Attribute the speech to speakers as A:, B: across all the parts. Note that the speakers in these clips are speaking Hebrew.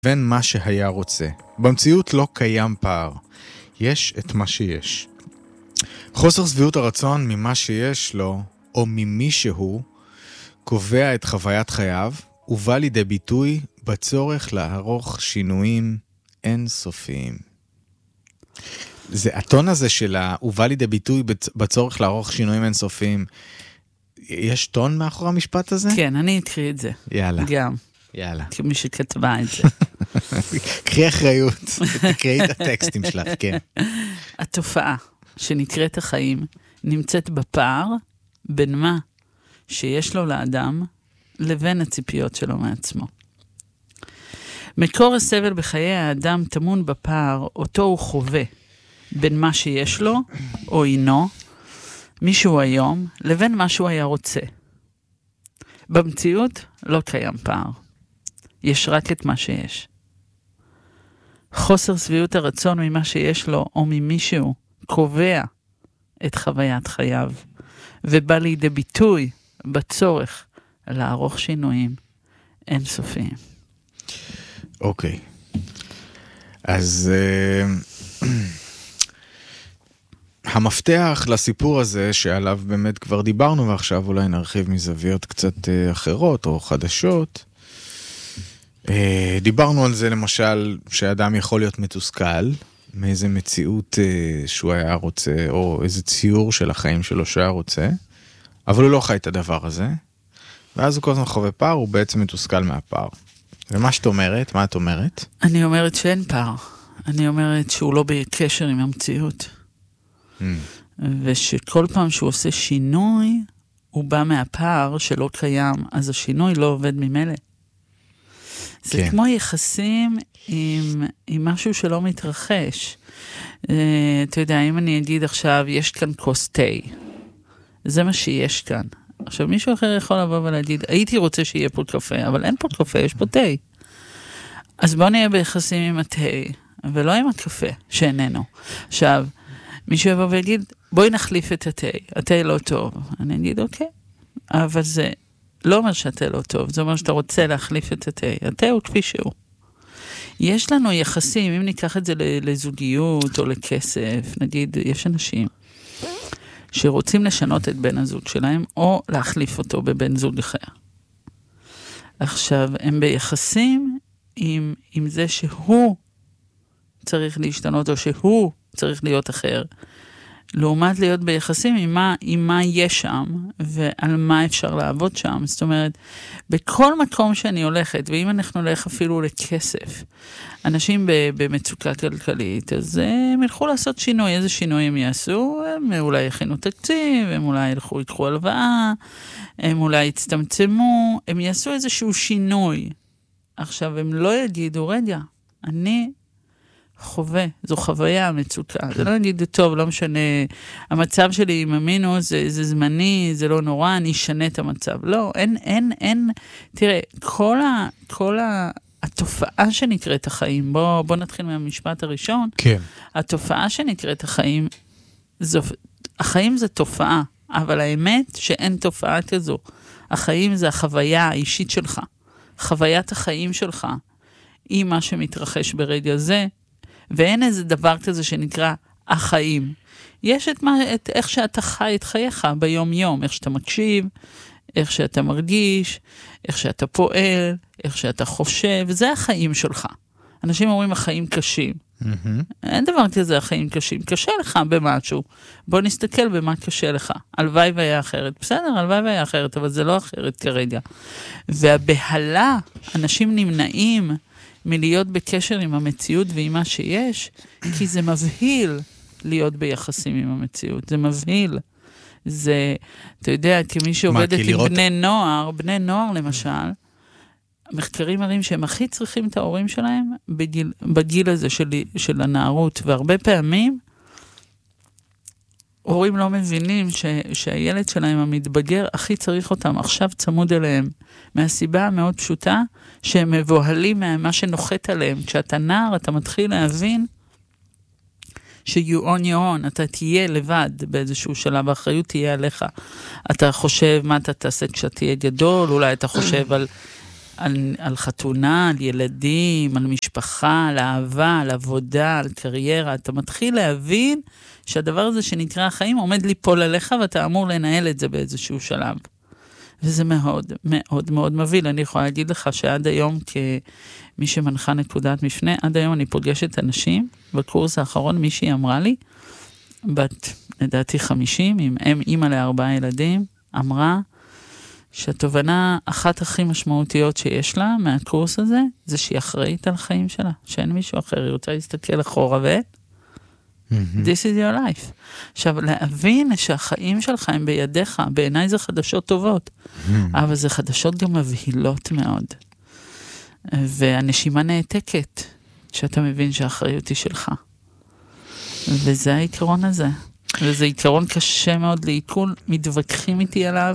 A: בין מה שהיה רוצה. במציאות לא קיים פער. יש את מה שיש. חוסר שביעות הרצון ממה שיש לו, או ממי שהוא, קובע את חוויית חייו, ובא לידי ביטוי בצורך לערוך שינויים אינסופיים. זה הטון הזה של ובא לידי ביטוי בצורך לערוך שינויים אינסופיים. יש טון מאחורי המשפט הזה?
B: כן, אני אקריא את זה.
A: יאללה.
B: גם.
A: יאללה.
B: כמי שכתבה את זה.
A: קחי אחריות, תקראי את הטקסטים שלך, כן.
B: התופעה שנקראת החיים נמצאת בפער בין מה שיש לו לאדם לבין הציפיות שלו מעצמו. מקור הסבל בחיי האדם טמון בפער אותו הוא חווה בין מה שיש לו או אינו, מישהו היום, לבין מה שהוא היה רוצה. במציאות לא קיים פער. יש רק את מה שיש. חוסר שביעות הרצון ממה שיש לו או ממישהו קובע את חוויית חייו, ובא לידי ביטוי בצורך לערוך שינויים אינסופיים.
A: אוקיי. אז המפתח לסיפור הזה שעליו באמת כבר דיברנו, ועכשיו אולי נרחיב מזוויות קצת אחרות או חדשות. דיברנו על זה למשל שאדם יכול להיות מתוסכל מאיזה מציאות שהוא היה רוצה, או איזה ציור של החיים שלו שהיה רוצה, אבל הוא לא חי את הדבר הזה, ואז הוא כל הזמן חווה פער, הוא בעצם מתוסכל מהפער. ומה שאת אומרת, מה את אומרת?
B: אני אומרת שאין פער. אני אומרת שהוא לא בקשר עם המציאות. ושכל פעם שהוא עושה שינוי, הוא בא מהפער שלא קיים, אז השינוי לא עובד ממילא. זה כן. כמו יחסים עם משהו שלא מתרחש. אתה יודע, אם אני אגיד עכשיו, יש כאן כוס תה. זה מה שיש כאן. עכשיו, מישהו אחר יכול לבוא ולהגיד, הייתי רוצה שיהיה פה קפה, אבל אין פה קפה, יש פה תה. אז בוא נהיה ביחסים עם התה, ולא עם הקפה, שאיננו. עכשיו, מישהו יבוא ויגיד, בואי נחליף את התה, התה לא טוב. אני אגיד, אוקיי, אבל זה לא אומר שהתה לא טוב, זה אומר שאתה רוצה להחליף את התה. התה הוא כפי שהוא. יש לנו יחסים, אם ניקח את זה לזוגיות או לכסף, נגיד, יש אנשים שרוצים לשנות את בן הזוג שלהם, או להחליף אותו בבן זוג אחר. עכשיו, הם ביחסים עם זה שהוא צריך להשתנות, או שהוא צריך להיות אחר, לעומת להיות ביחסים עם מה יש שם, ועל מה אפשר לעבוד שם. זאת אומרת, בכל מקום שאני הולכת, ואם אנחנו נלך אפילו לכסף, אנשים במצוקה כלכלית, אז הם ילכו לעשות שינוי. איזה שינוי הם יעשו? הם אולי יכינו תקציב, הם אולי יקחו הלוואה, הם אולי יצטמצמו, הם יעשו איזשהו שינוי. עכשיו, הם לא יגידו, רגע, אני חווה, זו חוויה מצוקה. זה לא נגיד, טוב, לא משנה, המצב שלי עם המינוס, זה זמני, זה לא נורא, אני אשנה את המצב. לא, אין, תראה, כל התופעה שנקראת החיים, בוא נתחיל מהמשפט הראשון.
A: כן.
B: התופעה שנקראת החיים, החיים זה תופעה, אבל האמת שאין תופעה כזו. החיים זה החוויה האישית שלך. חוויית החיים שלך היא מה שמתרחש ברגע זה, ואין איזה דבר כזה שנקרא החיים. יש את איך שאתה חי את חייך ביום יום, איך שאתה מקשיב, איך שאתה מרגיש, איך שאתה פועל, איך שאתה חושב, זה החיים שלך. אנשים אומרים החיים קשים. אין דבר כזה החיים קשים. קשה לך במשהו. בוא נסתכל במה קשה לך. הלוואי והיה אחרת. בסדר, הלוואי והיה אחרת, אבל זה לא אחרת כרגע. והבהלה, אנשים נמנעים מלהיות בקשר עם המציאות ועם מה שיש, כי זה מבהיל להיות ביחסים עם המציאות. זה מבהיל. זה, אתה יודע, כמי שעובדת עם בני נוער למשל, המחקרים מראים שהם הכי צריכים את ההורים שלהם בגיל הזה של הנערות, והרבה פעמים הורים לא מבינים שהילד שלהם המתבגר הכי צריך אותם עכשיו צמוד אליהם, מהסיבה המאוד פשוטה שהם מבוהלים ממה שנוחת עליהם. כשאתה נער אתה מתחיל להבין ש-you on your own, אתה תהיה לבד באיזשהו שלב, האחריות תהיה עליך. אתה חושב מה אתה תעשה כשאתה תהיה גדול, אולי אתה חושב על על חתונה, על ילדים, על משפחה, על אהבה, על עבודה, על קריירה. אתה מתחיל להבין שהדבר הזה שנקרא החיים עומד ליפול עליך, ואתה אמור לנהל את זה באיזשהו שלב. וזה מאוד מאוד מאוד מוביל. אני יכולה להגיד לך שעד היום, כמי שמנחה נקודת מפנה, עד היום אני פוגשת אנשים, בקורס האחרון מישהי אמרה לי, בת לדעתי 50, עם אמא ל4 ילדים, אמרה שהתובנה אחת הכי משמעותיות שיש לה מהקורס הזה, זה שהיא אחראית על החיים שלה, שאין מישהו אחר, היא רוצה להסתכל אחורה this is your life. עכשיו, להבין שהחיים שלך הם בידיך, בעיניי זה חדשות טובות, אבל זה חדשות גם מבהילות מאוד. והנשימה נעתקת, שאתה מבין שהאחריות היא שלך. וזה העיקרון הזה. וזה עיקרון קשה מאוד לעיכול, מתווכחים איתי עליו,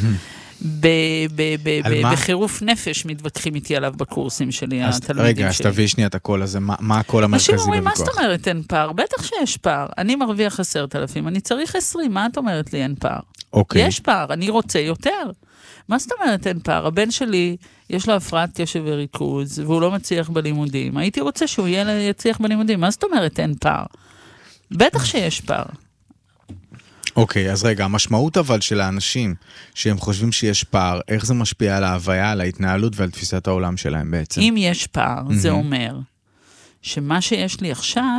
B: בחירוף נפש מתווכחים איתי עליו בקורסים שלי, התלמידים שלי.
A: רגע, אז תביא שנייה את הקול הזה, מה הקול המרכזי בוויכוח?
B: אנשים אומרים, מה זאת אומרת אין פער? בטח שיש פער. אני מרוויח 10,000, אני צריך 20, מה את אומרת לי אין פער? יש פער, אני רוצה יותר. מה זאת אומרת אין פער? הבן שלי, יש לו הפרעת קשב וריכוז, והוא לא מצליח בלימודים. הייתי רוצה שהוא יצליח בלימודים. מה זאת אומרת אין פער? בטח שיש פער.
A: אוקיי, אז רגע, המשמעות אבל של האנשים שהם חושבים שיש פער, איך זה משפיע על ההוויה, על ההתנהלות ועל תפיסת העולם שלהם בעצם?
B: אם יש פער, זה אומר שמה שיש לי עכשיו,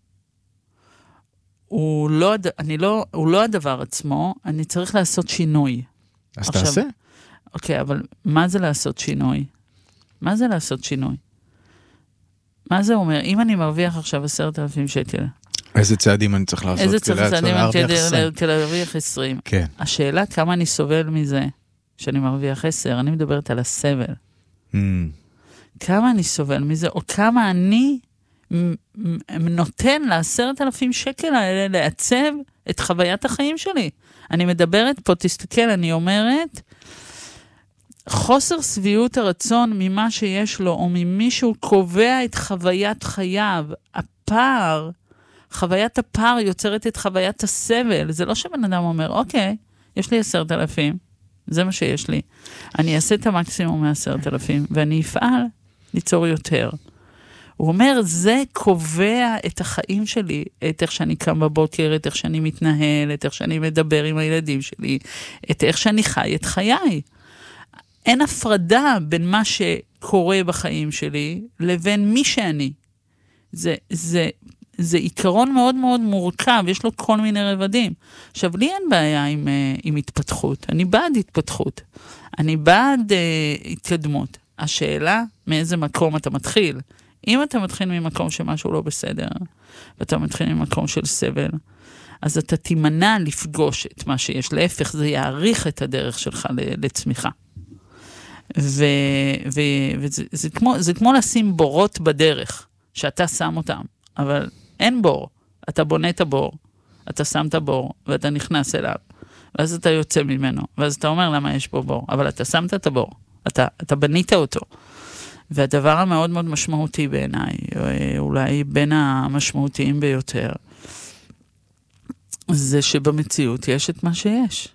B: הוא לא הדבר עצמו, אני צריך לעשות שינוי.
A: אז תעשה.
B: אוקיי, אבל מה זה לעשות שינוי? מה זה לעשות שינוי? מה זה אומר? אם אני מרוויח עכשיו 10,000 שקל,
A: איזה צעדים אני צריך לעשות?
B: איזה צעדים אני כדי להרוויח 20?
A: כן.
B: השאלה כמה אני סובל מזה שאני מרוויח 10, אני מדברת על הסבל. כמה אני סובל מזה, או כמה אני נותן ל10,000 שקל האלה לעצב את חוויית החיים שלי. אני מדברת פה, תסתכל, אני אומרת, חוסר סביעות הרצון ממה שיש לו, או ממישהו קובע את חוויית חייו, הפער, חוויית הפער יוצרת את חוויית הסבל. זה לא שבן אדם אומר, אוקיי, יש לי 10,000, זה מה שיש לי. אני אעשה את המקסימום מ10,000, ואני אפעל ליצור יותר. הוא אומר, זה קובע את החיים שלי, את איך שאני קם בבוקר, את איך שאני מתנהל, את איך שאני מדבר עם הילדים שלי, את איך שאני חי את חיי. אין הפרדה בין מה שקורה בחיים שלי, לבין מי שאני. זה עיקרון מאוד מאוד מורכב, יש לו כל מיני רבדים. עכשיו, לי אין בעיה עם התפתחות, אני בעד התפתחות, אני בעד התקדמות. השאלה, מאיזה מקום אתה מתחיל? אם אתה מתחיל ממקום שמשהו לא בסדר, ואתה מתחיל ממקום של סבל, אז אתה תימנע לפגוש את מה שיש, להפך, זה יעריך את הדרך שלך לצמיחה. וזה כמו לשים בורות בדרך, שאתה שם אותם, אבל אין בור, אתה בונה את הבור, אתה שם את הבור, ואתה נכנס אליו, ואז אתה יוצא ממנו, ואז אתה אומר למה יש פה בור, אבל אתה שמת את הבור, אתה בנית אותו. והדבר המאוד מאוד משמעותי בעיניי, אולי בין המשמעותיים ביותר, זה שבמציאות יש את מה שיש.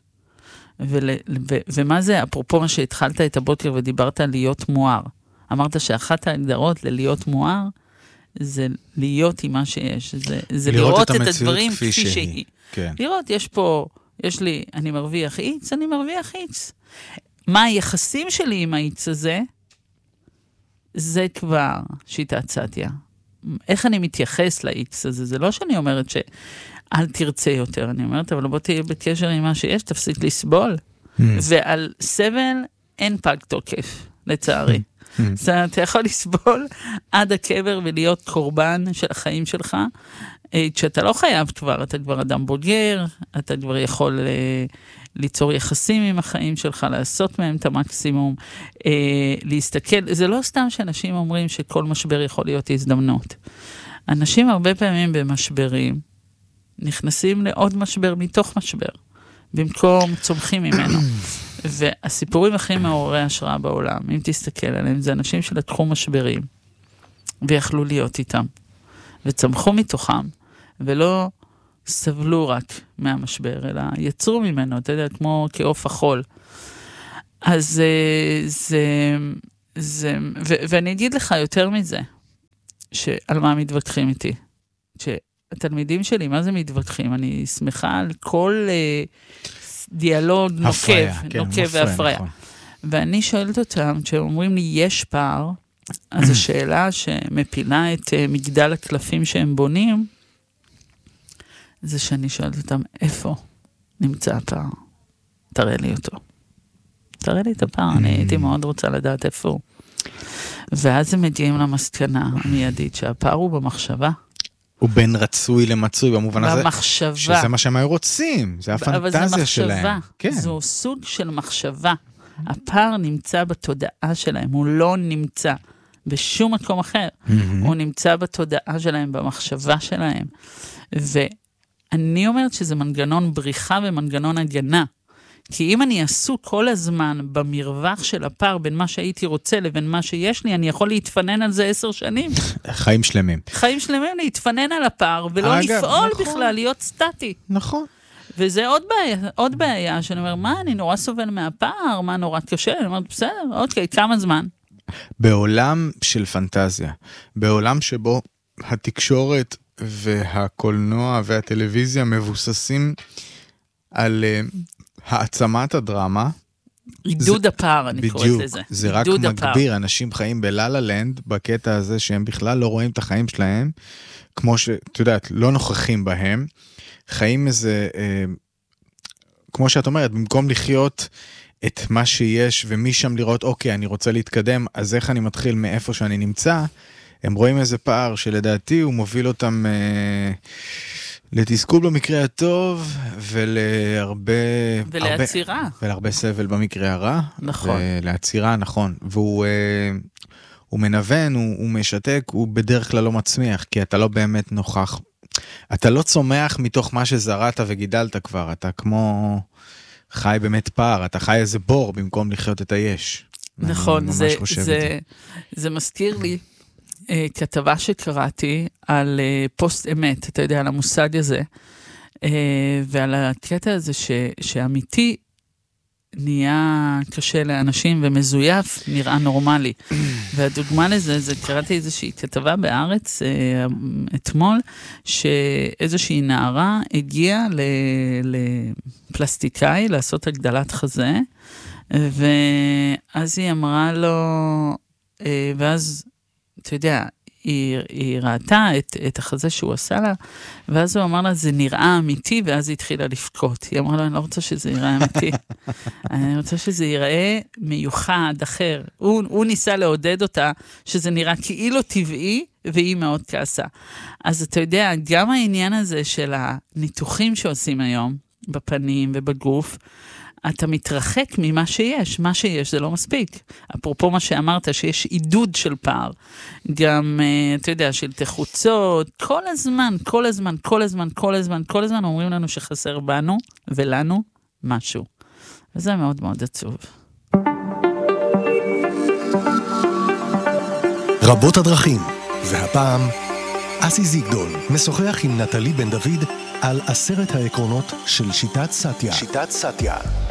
B: ומה זה, אפרופו מה שהתחלת את הבוקר ודיברת על להיות מואר. אמרת שאחת ההגדרות ללהיות מואר, זה להיות עם מה שיש. זה לראות את הדברים כפי שהיא.
A: כן.
B: לראות, יש לי, אני מרוויח איץ, אני מרוויח איץ. מה היחסים שלי עם האיץ הזה? זה כבר שיטת סטיה. איך אני מתייחס לאיקס הזה? זה לא שאני אומרת שאל תרצה יותר, אני אומרת, אבל בוא תהיה בקשר עם מה שיש, תפסיק לסבול. ועל סבל אין פג תוקף, לצערי. אתה יכול לסבול עד הקבר ולהיות קורבן של החיים שלך, כשאתה לא חייב כבר, אתה כבר אדם בוגר, אתה כבר יכול ליצור יחסים עם החיים שלך, לעשות מהם את המקסימום, להסתכל, זה לא סתם שאנשים אומרים שכל משבר יכול להיות הזדמנות. אנשים הרבה פעמים במשברים, נכנסים לעוד משבר מתוך משבר, במקום צומחים ממנו. והסיפורים הכי מעוררי השראה בעולם, אם תסתכל עליהם, זה אנשים שלקחו משברים, ויכלו להיות איתם, וצמחו מתוכם, ולא סבלו רק מהמשבר, אלא יצרו ממנו, אתה יודע, כמו כאוף החול. אז ואני אגיד לך יותר מזה, על מה מתווכחים איתי. שהתלמידים שלי, מה זה מתווכחים? אני שמחה על כל דיאלוג נוקב והפריה. נכון. ואני שואלת אותם, כשהם אומרים לי, יש פער, אז השאלה שמפילה את מגדל הקלפים שהם בונים, זה שאני שואלת אותם, איפה נמצא הפער? תראה לי אותו. תראה לי את הפער, אני הייתי מאוד רוצה לדעת איפה הוא. ואז הם מגיעים למסקנה המיידית, שהפער הוא במחשבה.
A: הוא בין רצוי למצוי, במובן הזה.
B: במחשבה.
A: שזה מה שהם היו רוצים, זה הפנטזיה שלהם.
B: אבל זה מחשבה, זו סוג של מחשבה. הפער נמצא בתודעה שלהם, הוא לא נמצא בשום מקום אחר. הוא נמצא בתודעה שלהם, במחשבה שלהם. ואני אומרת שזה מנגנון בריחה ומנגנון הגנה. כי אם אני עסוק כל הזמן במרווח של הפער בין מה שהייתי רוצה לבין מה שיש לי, אני יכול להתפנן על זה 10 שנים.
A: חיים שלמים.
B: חיים שלמים להתפנן על הפער, ולא לפעול בכלל, להיות סטטי.
A: נכון.
B: וזה עוד בעיה, שאני אומר, מה, אני נורא סובל מהפער, מה נורא קשה, אני אומרת, בסדר, אוקיי, כמה זמן?
A: בעולם של פנטזיה, בעולם שבו התקשורת והקולנוע והטלוויזיה מבוססים על העצמת הדרמה.
B: עידוד הפער, אני קוראת לזה.
A: זה רק מגביר, אנשים חיים בללה לנד, בקטע הזה שהם בכלל לא רואים את החיים שלהם, כמו שאת יודעת, לא נוכחים בהם, חיים איזה, כמו שאת אומרת, במקום לחיות את מה שיש, ומשם לראות, אוקיי, אני רוצה להתקדם, אז איך אני מתחיל מאיפה שאני נמצא, הם רואים איזה פער שלדעתי הוא מוביל אותם לתסכול במקרה הטוב,
B: ולעצירה.
A: ולהרבה סבל במקרה הרע.
B: נכון.
A: ולעצירה, נכון. והוא מנוון, הוא משתק, הוא בדרך כלל לא מצמיח, כי אתה לא באמת נוכח. אתה לא צומח מתוך מה שזרעת וגידלת כבר, אתה כמו חי באמת פער, אתה חי איזה בור במקום לחיות את היש.
B: נכון, זה מזכיר לי כתבה שקראתי על פוסט אמת, אתה יודע, על המושג הזה, ועל הקטע הזה שאמיתי נהיה קשה לאנשים ומזויף נראה נורמלי. והדוגמה לזה, זה קראתי איזושהי כתבה בארץ אתמול, שאיזושהי נערה הגיעה לפלסטיקאי לעשות הגדלת חזה, ואז היא אמרה לו, ואז אתה יודע, היא ראתה את החזה שהוא עשה לה, ואז הוא אמר לה, זה נראה אמיתי, ואז היא התחילה לפקות. היא אמרה לה, אני לא רוצה שזה יראה אמיתי. אני רוצה שזה ייראה מיוחד, אחר. הוא ניסה לעודד אותה, שזה נראה כאילו טבעי, והיא מאוד כעסה. אז אתה יודע, גם העניין הזה של הניתוחים שעושים היום, בפנים ובגוף, אתה מתרחק ממה שיש. מה שיש זה לא מספיק. אפרופו מה שאמרת, שיש עידוד של פער. גם, אתה יודע, של תחוצות. כל הזמן אומרים לנו שחסר בנו ולנו משהו. וזה מאוד מאוד עצוב.
C: רבות הדרכים, והפעם אסי זיגדון משוחח עם נטלי בן דוד על 10 העקרונות של שיטת סאטיה. שיטת סאטיה.